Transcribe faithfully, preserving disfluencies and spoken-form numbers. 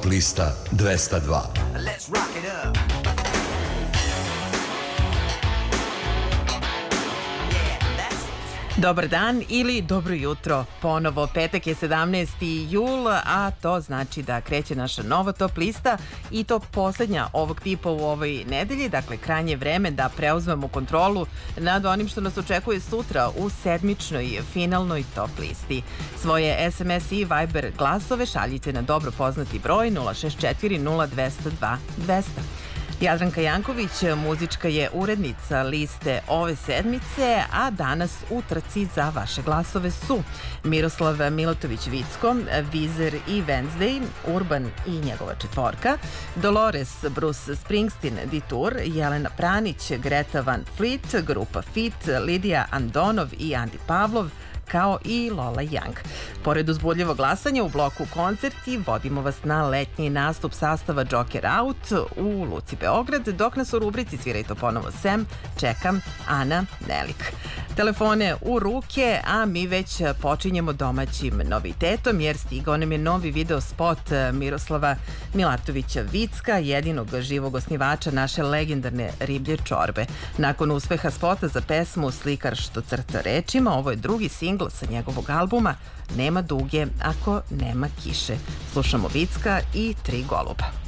Top lista dvesta dva. Let's rock it up. Dobar dan ili dobro jutro. Ponovo petak je sedamnaesti jul, a to znači da kreće naša nova top lista i to poslednja ovog tipa u ovoj nedelji. Dakle, krajnje vreme da preuzmemo kontrolu nad onim što nas očekuje sutra u sedmičnoj finalnoj top listi. Svoje es em es i Viber glasove šaljite na dobro poznati broj nula šest četiri nula dva zero dva dvesta. Jadranka Janković, muzička je urednica liste ove sedmice, a danas u trci za vaše glasove su Miroslav Milatović-Vicko, Vizer i Wednesday, Urban i njegova četvorka, Dolores, Bruce Springsteen, Detour, Jelena Pranić, Greta Van Fleet, grupa Fit, Lidija Andonov i Andi Pavlov, kao i Lola Young. Pored uzbudljivog glasanja u bloku koncerti vodimo vas na letnji nastup sastava Joker Out u Luci Beograd, dok nas u rubrici Sviraj to ponovo Sem čekam Ana Nelik. Telefone u ruke, a mi već počinjemo domaćim novitetom jer stigao nam je novi video spot Miroslava Milatovića-Vicka, jedinog živog osnivača naše legendarne riblje čorbe. Nakon uspeha spota za pesmu Slikar što crta rečima, ovo je drugi singl sa njegovog albuma Nema duge ako nema kiše. Slušamo Vicka i Tri goluba.